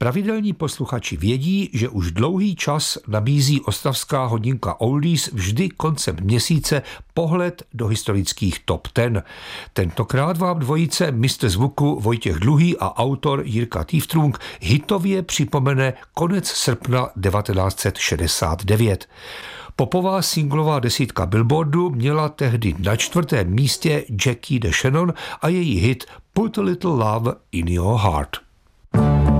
Pravidelní posluchači vědí, že už dlouhý čas nabízí ostravská hodinka Oldies vždy koncem měsíce pohled do historických top 10. Tentokrát vám dvojice mistr zvuku Vojtěch Dluhý a autor Jirka Týftrung hitově připomene konec srpna 1969. Popová singlová desítka Billboardu měla tehdy na 4. místě Jackie DeShannon a její hit Put a Little Love in Your Heart.